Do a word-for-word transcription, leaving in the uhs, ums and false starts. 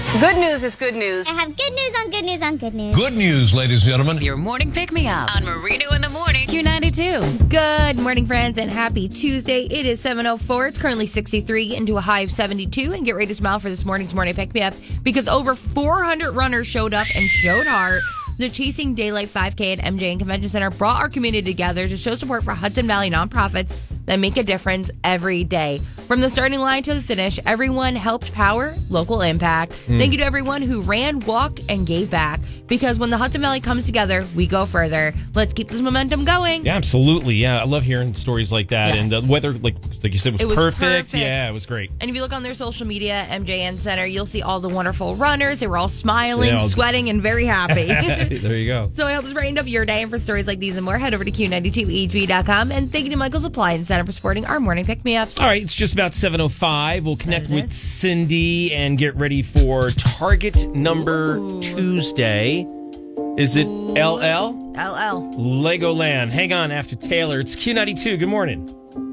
Good news is good news. I have good news on good news on good news. Good news, ladies and gentlemen. Your morning pick-me-up on Marino in the Morning, Q ninety-two. Good morning, friends, and happy Tuesday. It is seven oh four. It's currently sixty-three into a high of seventy-two. And get ready to smile for this morning's morning pick-me-up because over four hundred runners showed up and showed heart. The Chasing Daylight five K at M J N Convention Center brought our community together to show support for Hudson Valley nonprofits that make a difference every day. From the starting line to the finish, everyone helped power local impact. Mm. Thank you to everyone who ran, walked, and gave back. Because when the Hudson Valley comes together, we go further. Let's keep this momentum going. Yeah, absolutely. Yeah, I love hearing stories like that. Yes. And the weather, like like you said, was, it was perfect. perfect. Yeah, it was great. And if you look on their social media, M J N Center, you'll see all the wonderful runners. They were all smiling, Yeah, all sweating, and very happy. There you go. So I hope it's brightened up your day. And for stories like these and more, head over to Q ninety-two E G dot com. And thank you to Michael's Appliance Center for supporting our morning pick-me-ups. All right, it's just about seven oh five. We'll connect with Cindy and get ready for Target Number Ooh. Tuesday. Is it L L? L L. Legoland. Hang on after Taylor. It's Q ninety-two. Good morning.